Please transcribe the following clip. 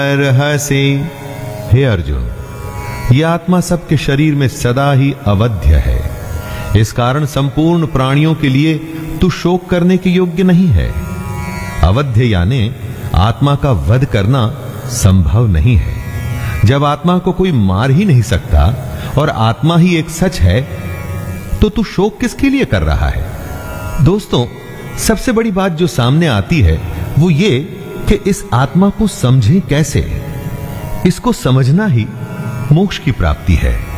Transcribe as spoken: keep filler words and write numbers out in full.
रहसे। हे अर्जुन, यह आत्मा सबके शरीर में सदा ही अवध्य है। इस कारण संपूर्ण प्राणियों के लिए तू शोक करने के योग्य नहीं है। अवध्य यानी आत्मा का वध करना संभव नहीं है। जब आत्मा को कोई मार ही नहीं सकता और आत्मा ही एक सच है, तो तू शोक किसके लिए कर रहा है? दोस्तों, सबसे बड़ी बात जो सामने आती है वो ये कि इस आत्मा को समझें कैसे। इसको समझना ही मोक्ष की प्राप्ति है।